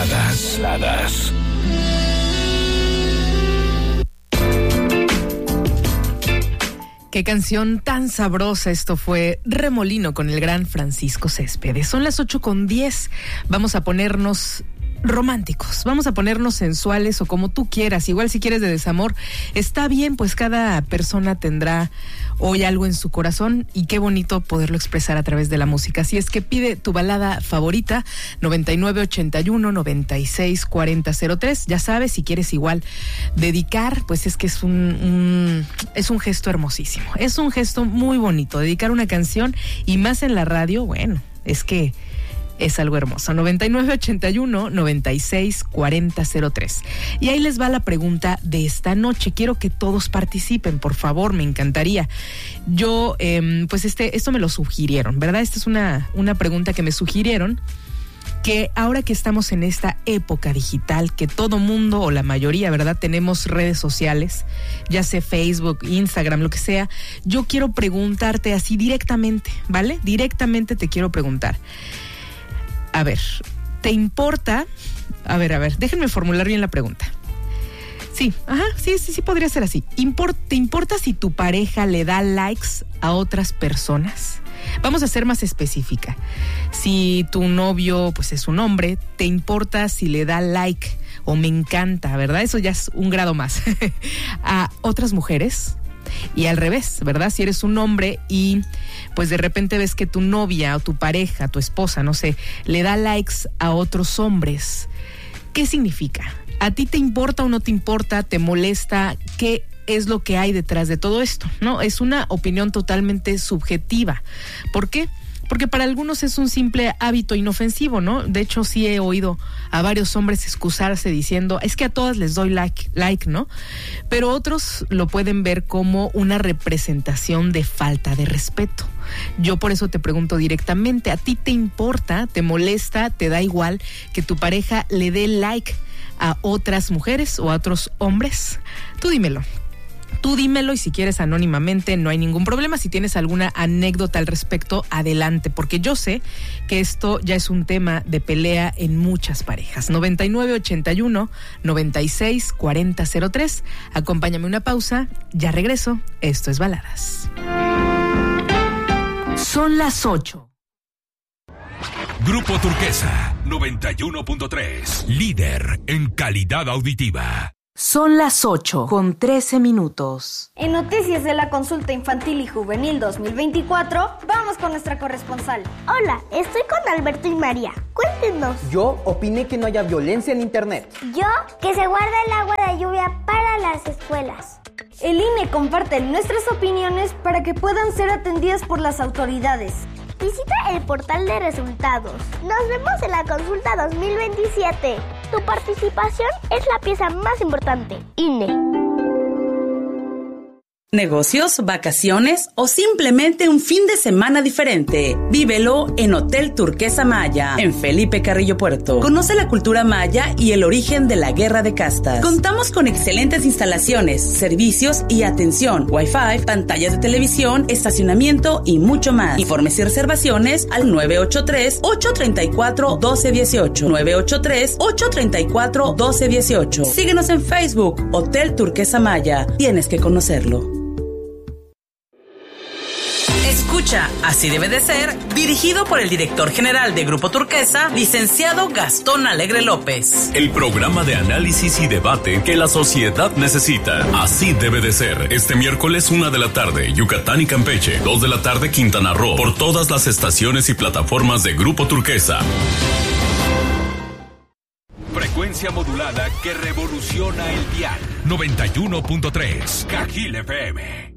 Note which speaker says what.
Speaker 1: Baladas.
Speaker 2: Qué canción tan sabrosa. Esto fue Remolino con el gran Francisco Céspedes. Son las 8:10. Vamos a ponernos románticos, vamos a ponernos sensuales o como tú quieras. Igual si quieres de desamor, está bien, pues cada persona tendrá hoy algo en su corazón y qué bonito poderlo expresar a través de la música. Así es que pide tu balada favorita, 9981-964003. Ya sabes, si quieres igual dedicar, pues es que es un gesto hermosísimo, es un gesto muy bonito, dedicar una canción y más en la radio, bueno, es que es algo hermoso. 9981-964003. Y ahí les va la pregunta de esta noche. Quiero que todos participen, por favor, me encantaría. Yo, pues esto me lo sugirieron, ¿verdad? Esta es una pregunta que me sugirieron, que ahora que estamos en esta época digital, que todo mundo o la mayoría, ¿verdad?, tenemos redes sociales, ya sea Facebook, Instagram, lo que sea, yo quiero preguntarte así directamente, ¿vale? Directamente te quiero preguntar. A ver, ¿te importa? A ver, déjenme formular bien la pregunta. Sí, sí, podría ser así. ¿Te importa si tu pareja le da likes a otras personas? Vamos a ser más específica. Si tu novio, pues es un hombre, ¿te importa si le da like o me encanta, verdad? Eso ya es un grado más. ¿A otras mujeres? Y al revés, ¿verdad? Si eres un hombre y pues de repente ves que tu novia o tu pareja, tu esposa, no sé, le da likes a otros hombres, ¿qué significa? ¿A ti te importa o no te importa? ¿Te molesta? ¿Qué es lo que hay detrás de todo esto? ¿No? Es una opinión totalmente subjetiva. ¿Por qué? Porque para algunos es un simple hábito inofensivo, ¿no? De hecho, sí he oído a varios hombres excusarse diciendo, es que a todas les doy like, ¿no? Pero otros lo pueden ver como una representación de falta de respeto. Yo por eso te pregunto directamente, ¿a ti te importa, te molesta, te da igual que tu pareja le dé like a otras mujeres o a otros hombres? Tú dímelo y si quieres anónimamente no hay ningún problema. Si tienes alguna anécdota al respecto, adelante, porque yo sé que esto ya es un tema de pelea en muchas parejas. 9981-964003. Acompáñame una pausa, ya regreso. Esto es Baladas. Son las 8.
Speaker 1: Grupo Turquesa 91.3, líder en calidad auditiva.
Speaker 2: Son las 8:13.
Speaker 3: En Noticias de la Consulta Infantil y Juvenil 2024, vamos con nuestra corresponsal.
Speaker 4: Hola, estoy con Alberto y María. Cuéntenos.
Speaker 5: Yo opiné que no haya violencia en internet.
Speaker 4: Yo, que se guarda el agua de lluvia para las escuelas.
Speaker 3: El INE comparte nuestras opiniones para que puedan ser atendidas por las autoridades.
Speaker 4: Visita el portal de resultados. Nos vemos en la consulta 2027. Tu participación es la pieza más importante. INE.
Speaker 6: Negocios, vacaciones o simplemente un fin de semana diferente. Vívelo en Hotel Turquesa Maya, en Felipe Carrillo Puerto. Conoce la cultura maya y el origen de la guerra de castas. Contamos con excelentes instalaciones, servicios y atención, Wi-Fi, pantallas de televisión, estacionamiento y mucho más. Informes y reservaciones al 983-834-1218. 983-834-1218. Síguenos en Facebook, Hotel Turquesa Maya. Tienes que conocerlo. Escucha Así debe de ser, dirigido por el director general de Grupo Turquesa, licenciado Gastón Alegre López.
Speaker 1: El programa de análisis y debate que la sociedad necesita. Así debe de ser. Este miércoles 1 de la tarde, Yucatán y Campeche. 2 de la tarde, Quintana Roo. Por todas las estaciones y plataformas de Grupo Turquesa. Frecuencia modulada que revoluciona el dial. 91.3 Cajil FM.